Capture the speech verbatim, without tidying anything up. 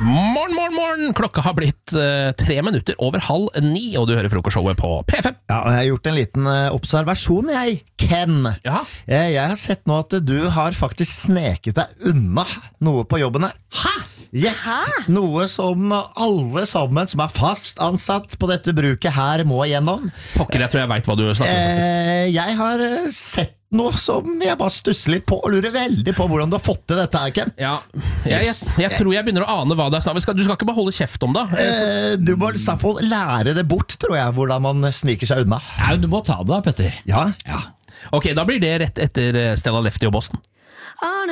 Morgen, morgen, morgen! Klokka har blitt uh, tre minutter over halv ni, og du hører frokostshowet på P fem. Ja, og jeg har gjort en liten uh, observasjon, jeg, Ken. Ja. Jeg, jeg har sett nå at du har faktisk sneket deg unna noe på jobben her. Hæ? Yes, Hæ? Noe som alle sammen som er fast ansatt på dette bruket her må igjennom. Pokker, jeg tror jeg vet hva du snakker om. Eh, jeg har uh, sett noe som jeg bare stusser litt på og lurer veldig på hvordan du har fått til dette her, Ken. Ja, jeg, jeg, jeg tror jeg begynner å ane hva det er. Du skal ikke bare holde kjeft om det. Eh, du må i hvert fall lære det bort, tror jeg, hvordan man sniker seg unna. Ja, du må ta det da, Petter. Ja. Ja. Ok, da blir det rett etter Stella Lefty og Boston.